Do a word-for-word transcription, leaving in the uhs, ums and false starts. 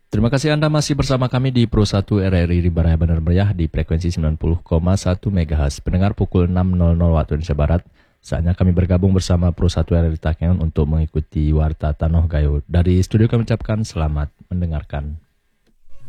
Terima kasih Anda masih bersama kami di Pro satu R R I Ribaraya Benar Meriah di frekuensi sembilan puluh koma satu megahertz. Pendengar pukul enam waktu Indonesia Barat. Saatnya kami bergabung bersama Pro satu R R I Takengon untuk mengikuti Warta Tanoh Gayo. Dari studio kami ucapkan selamat mendengarkan.